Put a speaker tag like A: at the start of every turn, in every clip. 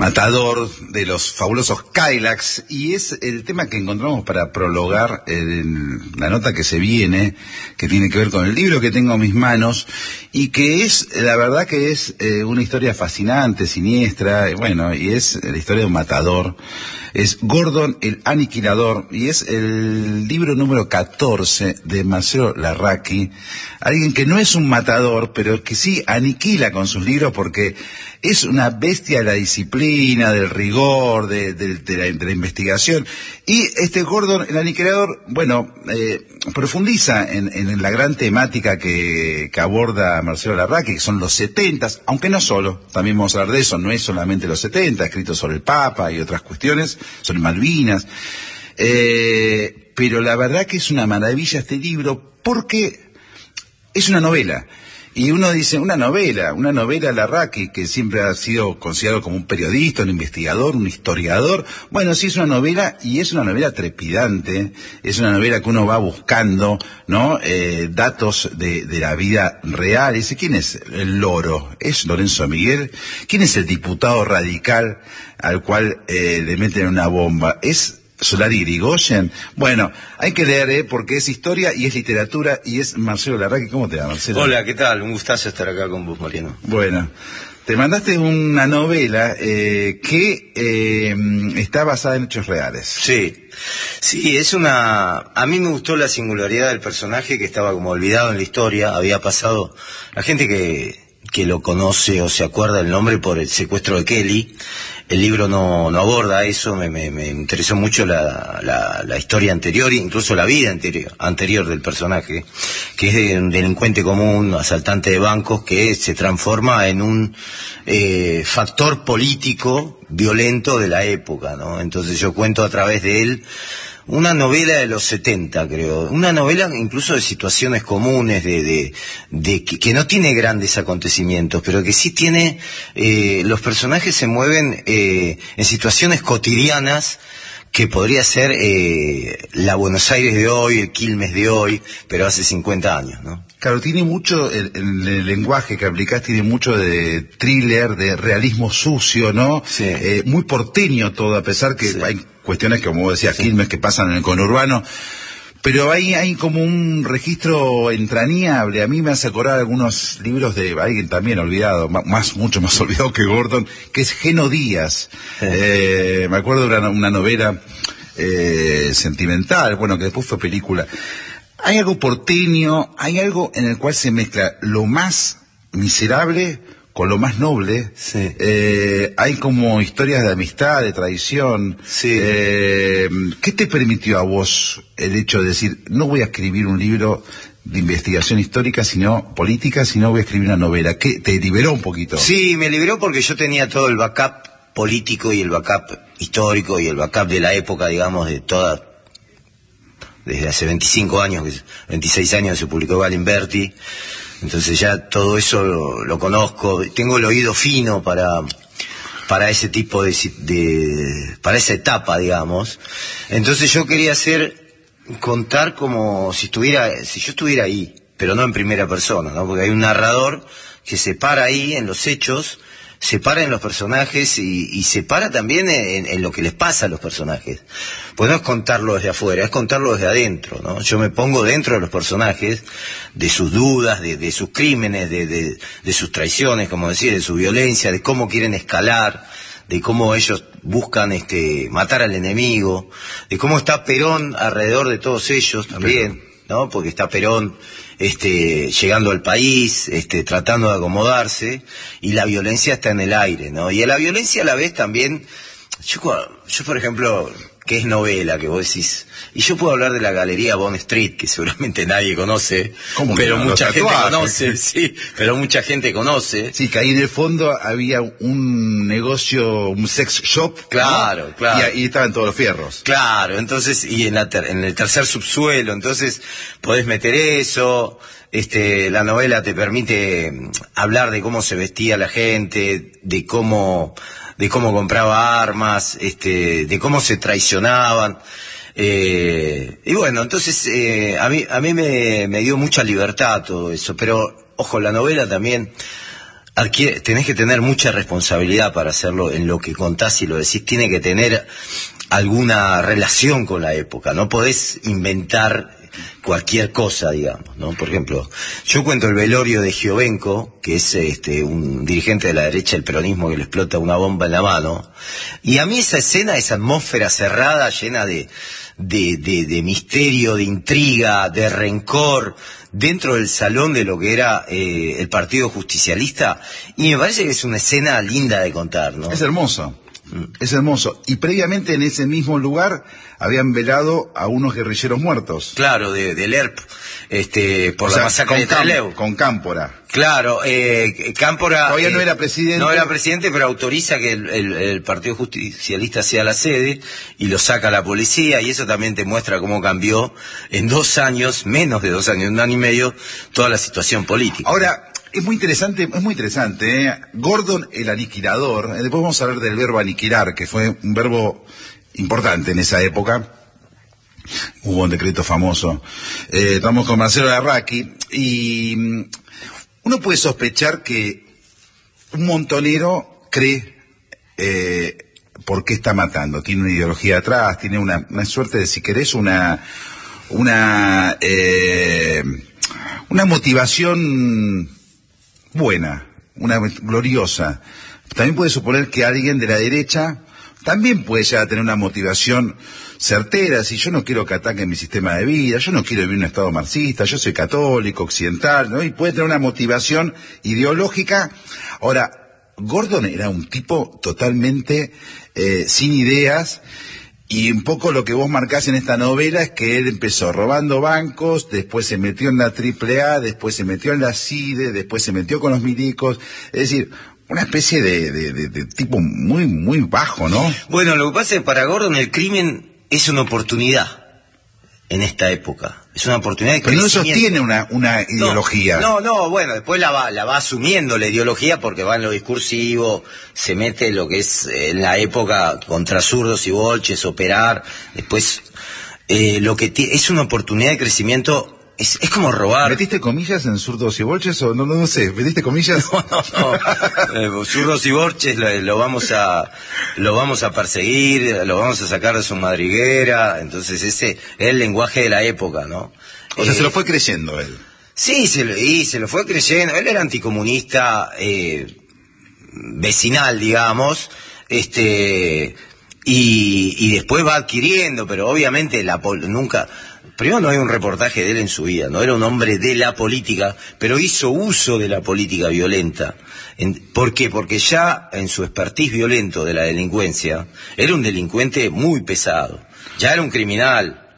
A: matador de los fabulosos Cadillacs, y es el tema que encontramos para prologar la nota que se viene, que tiene que ver con el libro que tengo en mis manos, y que es, la verdad que es una historia fascinante, siniestra, bueno, y es la historia de un matador. Es Gordon el Aniquilador, y es el libro número 14 de Marcelo Larraqui, alguien que no es un matador, pero que sí aniquila con sus libros, porque es una bestia de la disciplina, del rigor, de la investigación. Y este Gordon el Aniquilador, bueno, profundiza en la gran temática que aborda Marcelo Larraqui, que son los 70, aunque no solo, también vamos a hablar de eso, no es solamente los 70, escrito sobre el Papa y otras cuestiones, sobre Malvinas. Pero la verdad que es una maravilla este libro, porque es una novela. Y uno dice, una novela Larraqui, que siempre ha sido considerado como un periodista, un investigador, un historiador. Bueno, sí es una novela, y es una novela trepidante, es una novela que uno va buscando, ¿no? Datos de la vida real. Y dice, ¿quién es el loro? ¿Es Lorenzo Miguel? ¿Quién es el diputado radical al cual le meten una bomba? ¿Es Solari Irigoyen? Bueno, hay que leer, porque es historia y es literatura, y es Marcelo Larraqui. ¿Cómo te va, Marcelo?
B: Hola, ¿qué tal? Un gustazo estar acá con vos, Mariano.
A: Bueno, te mandaste una novela que está basada en hechos reales.
B: Sí, es una... A mí me gustó la singularidad del personaje, que estaba como olvidado en la historia. Había pasado... La gente que lo conoce o se acuerda el nombre por el secuestro de Kelly. El libro no aborda eso. Me interesó mucho la historia anterior, incluso la vida anterior del personaje, que es de un delincuente común, asaltante de bancos, que se transforma en un factor político violento de la época, ¿no? Entonces yo cuento a través de él una novela de los 70, creo. Una novela incluso de situaciones comunes, que no tiene grandes acontecimientos, pero que sí tiene... los personajes se mueven en situaciones cotidianas, que podría ser la Buenos Aires de hoy, el Quilmes de hoy, pero hace 50 años, ¿no?
A: Claro, tiene mucho, el lenguaje que aplicás tiene mucho de thriller, de realismo sucio, ¿no?
B: Sí.
A: Muy porteño todo, a pesar que sí, hay cuestiones, como vos decías, Quilmes, que pasan en el conurbano, pero hay como un registro entrañable. A mí me hace acordar algunos libros de alguien también olvidado, mucho más olvidado que Gordon, que es Geno Díaz. Me acuerdo de una novela sentimental, bueno, que después fue película. Hay algo porteño, hay algo en el cual se mezcla lo más miserable con lo más noble.
B: Sí.
A: Hay como historias de amistad, de traición.
B: Sí.
A: ¿Qué te permitió a vos el hecho de decir, no voy a escribir un libro de investigación histórica, sino política, sino voy a escribir una novela? ¿Qué te liberó un poquito?
B: Sí, me liberó porque yo tenía todo el backup político y el backup histórico y el backup de la época, digamos, de toda... Desde hace 25 años, 26 años se publicó Galimberti. Entonces ya todo eso lo conozco, tengo el oído fino para ese tipo para esa etapa, digamos. Entonces yo quería contar como si yo estuviera ahí, pero no en primera persona, ¿no? Porque hay un narrador que se para ahí en los hechos, se para en los personajes y se para también en lo que les pasa a los personajes. Pues no es contarlo desde afuera, es contarlo desde adentro, ¿no? Yo me pongo dentro de los personajes, de sus dudas, de sus crímenes, de sus traiciones, como decía, de su violencia, de cómo quieren escalar, de cómo ellos buscan matar al enemigo, de cómo está Perón alrededor de todos ellos también, ¿no? Porque está Perón llegando al país, tratando de acomodarse, y la violencia está en el aire, ¿no? Y a la violencia a la vez también, yo por ejemplo, que es novela, que vos decís, y yo puedo hablar de la Galería Bond Street, que seguramente nadie conoce, pero mucha gente conoce, sí, pero mucha gente conoce.
A: Sí, que ahí en el fondo había un negocio, un sex shop.
B: Claro,
A: ¿no?
B: claro.
A: Y estaban todos los fierros.
B: Claro, entonces, y en el tercer subsuelo, entonces podés meter eso. La novela te permite hablar de cómo se vestía la gente, de cómo compraba armas, de cómo se traicionaban. Y bueno, entonces a mí me dio mucha libertad todo eso, pero ojo, la novela también tenés que tener mucha responsabilidad para hacerlo en lo que contás y lo decís, tiene que tener alguna relación con la época, no podés inventar cualquier cosa, digamos, ¿no? Por ejemplo, yo cuento el velorio de Giovenco, que es un dirigente de la derecha del peronismo que le explota una bomba en la mano, y a mí esa escena, esa atmósfera cerrada, llena de misterio, de intriga, de rencor, dentro del salón de lo que era el Partido Justicialista, y me parece que es una escena linda de contar, ¿no?
A: Es hermoso. Es hermoso. Y previamente en ese mismo lugar habían velado a unos guerrilleros muertos.
B: Claro, del ERP, por la masacre de Trelew.
A: Con Cámpora.
B: Claro, Cámpora...
A: Todavía no era presidente.
B: No era presidente, pero autoriza que el Partido Justicialista sea la sede y lo saca la policía, y eso también te muestra cómo cambió en 2 años, menos de 2 años, 1 año y medio, toda la situación política.
A: Ahora... Es muy interesante, Gordon el aniquilador, después vamos a hablar del verbo aniquilar, que fue un verbo importante en esa época. Hubo un decreto famoso. Estamos con Marcelo Larraqui, y uno puede sospechar que un montonero cree por qué está matando. Tiene una ideología atrás, tiene una suerte de, si querés, una motivación buena, una gloriosa. También puede suponer que alguien de la derecha también puede llegar a tener una motivación certera. Si yo no quiero que ataquen mi sistema de vida, yo no quiero vivir en un estado marxista, yo soy católico, occidental, ¿no? Y puede tener una motivación ideológica. Ahora, Gordon era un tipo totalmente sin ideas. Y un poco lo que vos marcás en esta novela es que él empezó robando bancos, después se metió en la AAA, después se metió en la CIDE, después se metió con los milicos. Es decir, una especie de tipo muy, muy bajo, ¿no?
B: Bueno, lo que pasa es que para Gordon el crimen es una oportunidad en esta época. Es una oportunidad de crecimiento.
A: Pero no sostiene una ideología.
B: No, bueno, después la va asumiendo la ideología porque va en lo discursivo, se mete en lo que es en la época contra zurdos y bolches, operar, después lo que es una oportunidad de crecimiento. Es como robar.
A: ¿Metiste comillas en zurdos y bolches o no sé? ¿Metiste comillas?
B: No. Zurdos y bolches lo vamos a perseguir, lo vamos a sacar de su madriguera. Entonces ese es el lenguaje de la época, ¿no?
A: O sea, se lo fue creyendo él.
B: Sí, se lo fue creyendo. Él era anticomunista vecinal, digamos, y después va adquiriendo, pero obviamente nunca... Primero, no hay un reportaje de él en su vida, no era un hombre de la política, pero hizo uso de la política violenta. ¿Por qué? Porque ya en su expertise violento de la delincuencia, era un delincuente muy pesado. Ya era un criminal,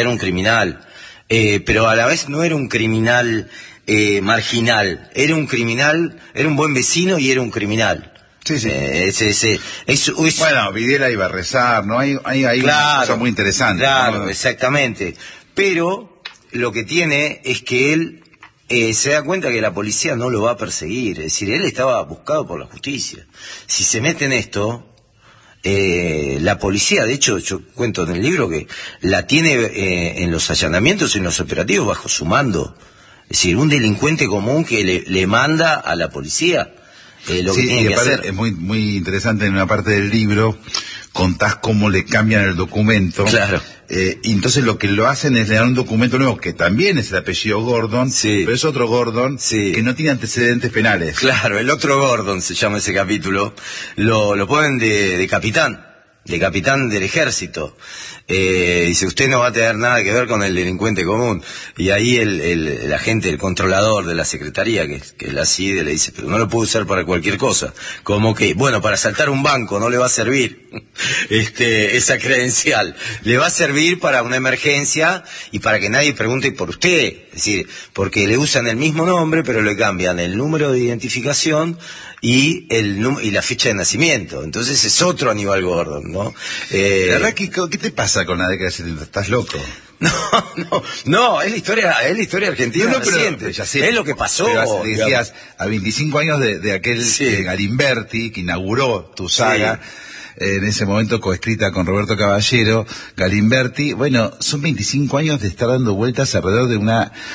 B: pero a la vez no era un criminal marginal, era un buen vecino y era un criminal.
A: Sí.
B: Bueno,
A: Videla iba a rezar, ¿no? Hay una cosa muy interesante.
B: Claro,
A: ¿no?
B: Exactamente. Pero lo que tiene es que él se da cuenta que la policía no lo va a perseguir. Es decir, él estaba buscado por la justicia. Si se mete en esto, la policía, de hecho, yo cuento en el libro que la tiene en los allanamientos y en los operativos bajo su mando. Es decir, un delincuente común que le manda a la policía lo que tiene que hacer.
A: Es muy, muy interesante en una parte del libro, contás cómo le cambian el documento.
B: Claro.
A: Y entonces lo que lo hacen es le dan un documento nuevo, que también es el apellido Gordon,
B: sí,
A: pero es otro Gordon,
B: sí,
A: que no tiene antecedentes penales.
B: Claro, el otro Gordon se llama ese capítulo. Lo ponen de capitán del ejército. Dice, usted no va a tener nada que ver con el delincuente común. Y ahí el agente, el controlador de la secretaría, que es la CIDE, le dice, pero no lo puedo usar para cualquier cosa. Como que, bueno, para asaltar un banco no le va a servir esa credencial. Le va a servir para una emergencia y para que nadie pregunte por usted. Es decir, porque le usan el mismo nombre, pero le cambian el número de identificación y la fecha de nacimiento. Entonces es otro Aníbal Gordon, ¿no?
A: Larraqui, ¿qué te pasa con la década de 70? ¿Estás loco?
B: No, es la historia argentina reciente.
A: Pero ya sé,
B: es lo que pasó.
A: Decías, a 25 años de aquel Galimberti, que inauguró tu saga, en ese momento coescrita con Roberto Caballero, Galimberti, bueno, son 25 años de estar dando vueltas alrededor de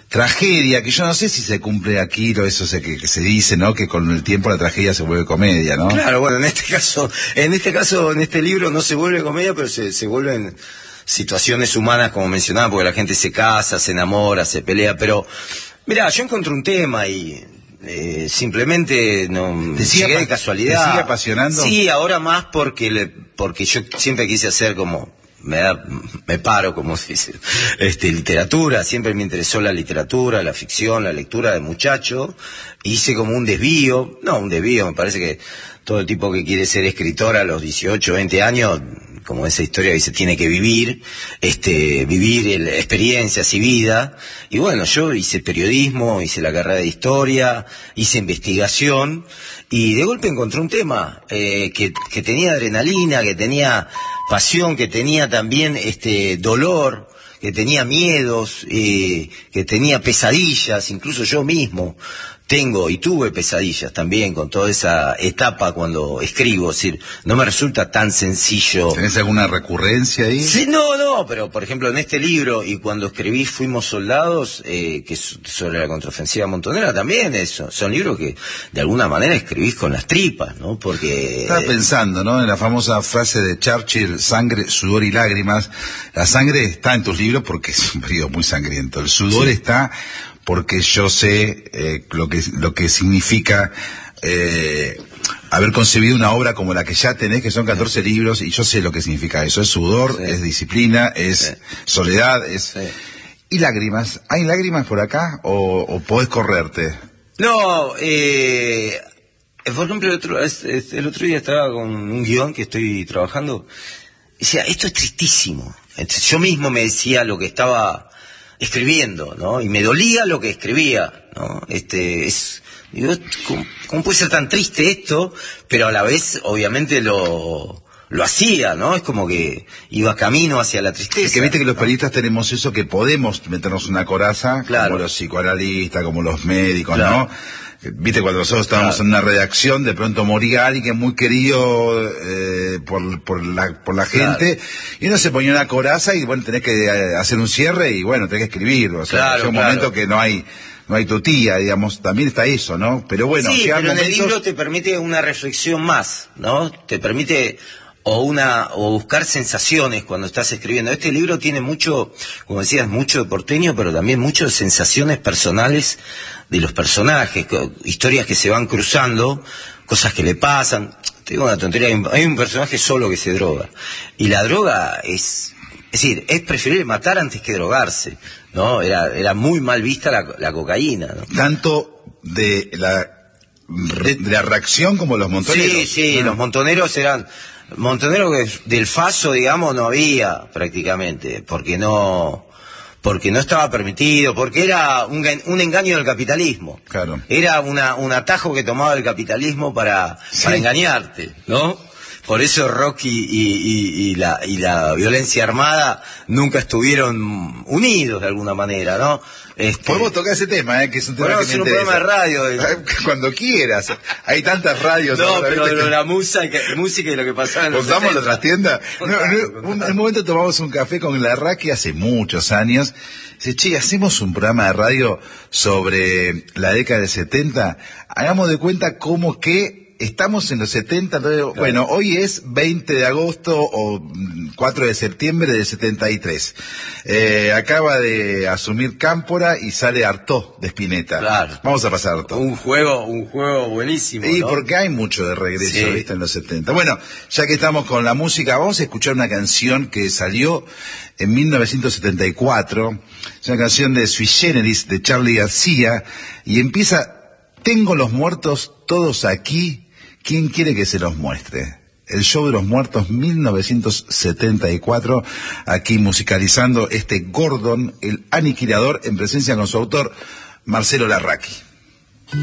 A: tragedia, que yo no sé si se cumple aquí, eso que se dice, ¿no? Que con el tiempo la tragedia se vuelve comedia, ¿no?
B: Claro, bueno, en este caso, en este libro no se vuelve comedia, pero se vuelven situaciones humanas, como mencionaba, porque la gente se casa, se enamora, se pelea, pero, mirá, yo encontré un tema y simplemente no llegué de casualidad.
A: ¿Te sigue apasionando?
B: Sí, ahora más porque yo siempre quise hacer como me paro, como se dice, literatura, siempre me interesó la literatura, la ficción, la lectura de muchacho, hice como un desvío, me parece que todo el tipo que quiere ser escritor a los 18, 20 años, como esa historia dice, tiene que vivir experiencias y vida, y bueno, yo hice periodismo, hice la carrera de historia, hice investigación, y de golpe encontré un tema que tenía adrenalina, que tenía pasión, que tenía también dolor, que tenía miedos, que tenía pesadillas, incluso yo mismo tengo y tuve pesadillas también con toda esa etapa cuando escribo, es decir, no me resulta tan sencillo.
A: ¿Tenés alguna recurrencia ahí?
B: Sí, no, pero por ejemplo en este libro y cuando escribí Fuimos Soldados, que es sobre la contraofensiva montonera, también son libros que de alguna manera escribís con las tripas, ¿no? Porque...
A: Estaba pensando, ¿no? En la famosa frase de Churchill, sangre, sudor y lágrimas. La sangre está en tus libros porque es un periodo muy sangriento. El sudor está porque yo sé lo que significa haber concebido una obra como la que ya tenés, que son 14 libros, y yo sé lo que significa eso. Es sudor, es disciplina, es soledad, ¿Y lágrimas? ¿Hay lágrimas por acá o podés correrte?
B: No, por ejemplo, el otro día estaba con un guión que estoy trabajando, y decía, esto es tristísimo. Entonces, yo mismo me decía lo que estaba escribiendo, ¿no? Y me dolía lo que escribía, ¿no? Digo, ¿cómo puede ser tan triste esto? Pero a la vez, obviamente, lo hacía, ¿no? Es como que iba camino hacia la tristeza.
A: Es que viste que los periodistas tenemos eso, que podemos meternos una coraza,
B: claro,
A: como los psicoanalistas, como los médicos,
B: claro,
A: ¿no? Viste, cuando nosotros estábamos en una redacción, de pronto moría alguien muy querido por la gente, y uno se ponía una coraza y bueno, tenés que hacer un cierre y bueno, tenés que escribir, o sea, llega un momento que no hay tu tía, digamos, también está eso, ¿no? Pero bueno,
B: sí, pero en el libro te permite una reflexión más, ¿no? Te permite o buscar sensaciones cuando estás escribiendo. Este libro tiene mucho, como decías, mucho de porteño, pero también mucho de sensaciones personales de los personajes, historias que se van cruzando, cosas que le pasan. Te digo una tontería, hay un personaje solo que se droga, y la droga es decir, es preferible matar antes que drogarse, ¿no? Era muy mal vista la cocaína, ¿no?
A: Tanto de la reacción como los montoneros.
B: Sí, los montoneros eran... Montoneros del Faso, digamos, no había prácticamente, porque no estaba permitido, porque era un engaño del capitalismo.
A: Claro.
B: Era un atajo que tomaba el capitalismo para engañarte, ¿no? Por eso Rocky y la violencia armada nunca estuvieron unidos de alguna manera, ¿no?
A: Podemos tocar ese tema, que es un tema que me interesa.
B: Un programa de radio.
A: Cuando quieras. Hay tantas radios.
B: No, pero la música y lo que pasaba en los
A: ¿contamos la trastienda? En un momento tomamos un café con Larraqui hace muchos años. Dice, che, hacemos un programa de radio sobre la década del 70. Hagamos de cuenta como que estamos en los 70, entonces, claro. Bueno, hoy es 20 de agosto o 4 de septiembre del 73. Acaba de asumir Cámpora y sale Artaud de Spinetta.
B: Claro.
A: Vamos a pasar Artaud.
B: Un juego buenísimo,
A: ¿no? Y
B: ¿no?
A: porque hay mucho de regreso, ¿viste? En los 70. Bueno, ya que estamos con la música, vamos a escuchar una canción que salió en 1974. Es una canción de Sui Generis, de Charly García, y empieza: tengo los muertos todos aquí, ¿quién quiere que se los muestre? El show de los muertos 1974, aquí musicalizando Gordon, el aniquilador, en presencia con su autor, Marcelo Larraqui.